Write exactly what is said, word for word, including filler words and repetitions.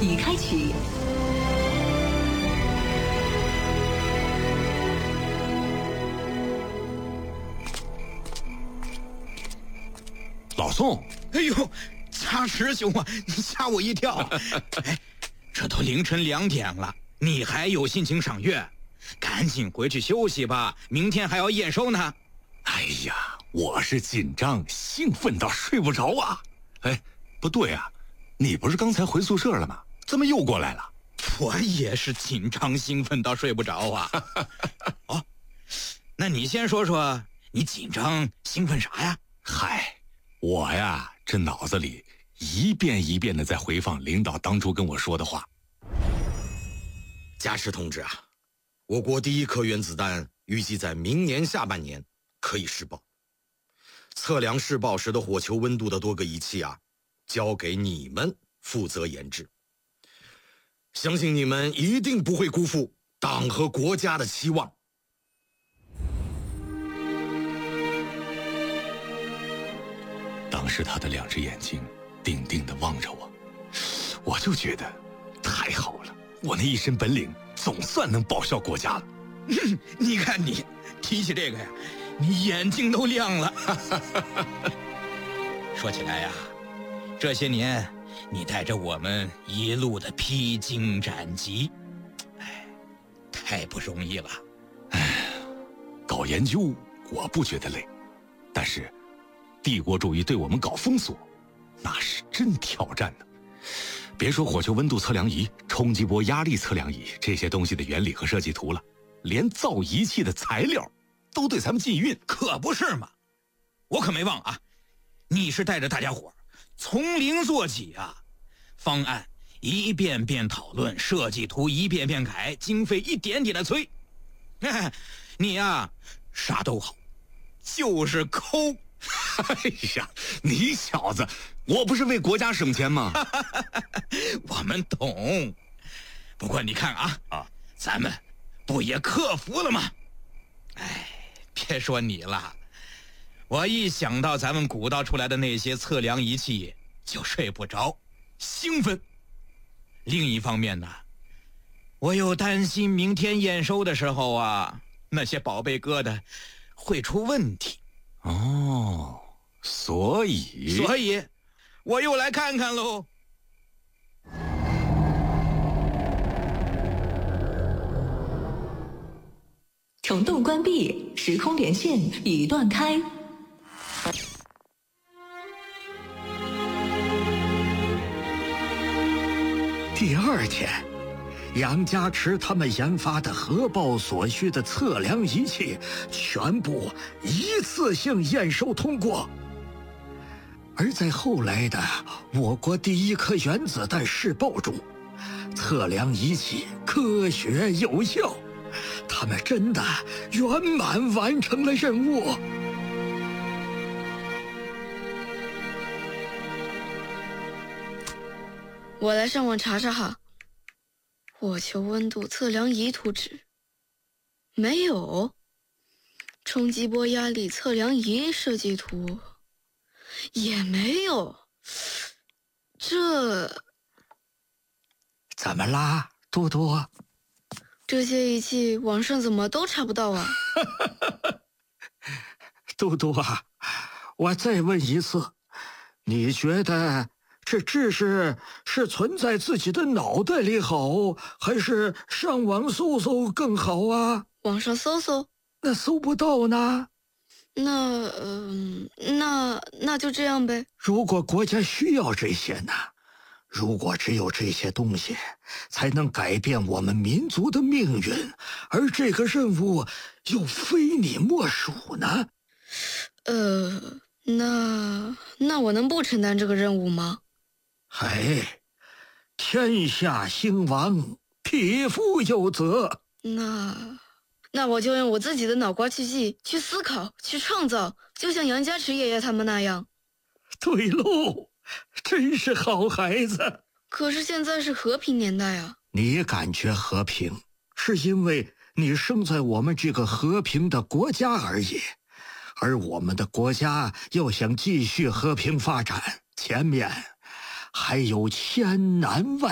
已开启。 老宋， 哎呦，贾师兄啊，你吓我一跳！哎，这都凌晨两点了，你还有心情赏月？赶紧回去休息吧，明天还要验收呢。 哎呀，我是紧张兴奋到睡不着啊！哎，不对啊，你不是刚才回宿舍了吗？怎么又过来了？ 我也是紧张兴奋到睡不着啊。哦，那你先说说，你紧张兴奋啥呀？ 嗨，我呀，这脑子里一遍一遍的在回放领导当初跟我说的话。 贾师同志啊，我国第一颗原子弹预计在明年下半年可以试爆。测量试爆时的火球温度的多个仪器啊，交给你们负责研制。相信你们一定不会辜负党和国家的期望。 当时他的两只眼睛定定地望着我，我就觉得太好了，我那一身本领总算能报效国家了。 你看你提起这个呀，你眼睛都亮了。说起来呀，这些年你带着我们一路的披荆斩棘，哎，太不容易了。 哎，搞研究我不觉得累，但是帝国主义对我们搞封锁，那是真挑战呢。别说火球温度测量仪、冲击波压力测量仪这些东西的原理和设计图了，连造仪器的材料都对咱们禁运， 可不是嘛？我可没忘啊，你是带着大家伙从零做起啊，方案一遍遍讨论，设计图一遍遍改，经费一点点的催。你呀，啥都好，就是抠。 哎呀，你小子，我不是为国家省钱吗？ 我们懂。不过你看啊，啊，咱们不也克服了吗？哎，别说你了，我一想到咱们鼓捣出来的那些测量仪器就睡不着，兴奋。另一方面呢，我又担心明天验收的时候啊，那些宝贝疙瘩会出问题。 哦，所以所以我又来看看喽。 虫洞关闭，时空连线已断开。 第二天，杨家池他们研发的核爆所需的测量仪器全部一次性验收通过。而在后来的我国第一颗原子弹试爆中，测量仪器科学有效，他们真的圆满完成了任务。 我来上网查查哈，火球温度测量仪图纸没有，冲击波压力测量仪设计图也没有，这怎么啦，多多？ 这些仪器网上怎么都查不到啊？ 多多啊，我再问一次，你觉得这知识是存在自己的脑袋里好，还是上网搜搜更好啊？ 网上搜搜？ 那搜不到呢？ 那嗯、呃，那那就这样呗。 如果国家需要这些呢？如果只有这些东西才能改变我们民族的命运，而这个任务又非你莫属呢？ 呃，那那我能不承担这个任务吗？ 哎，天下兴亡，匹夫有责。 那那我就用我自己的脑瓜去记，去思考，去创造，就像杨家池爷爷他们那样。 对喽，真是好孩子。 可是现在是和平年代啊。 你感觉和平，是因为你生在我们这个和平的国家而已，而我们的国家要想继续和平发展，前面还有千难万